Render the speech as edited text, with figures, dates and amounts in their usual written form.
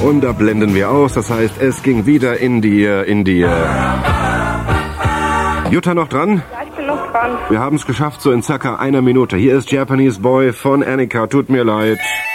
Und da blenden wir aus. Das heißt, es ging wieder in die... Jutta noch dran? Ja, ich bin noch dran. Wir haben es geschafft, so in circa einer Minute. Hier ist Japanese Boy von Annika. Tut mir leid.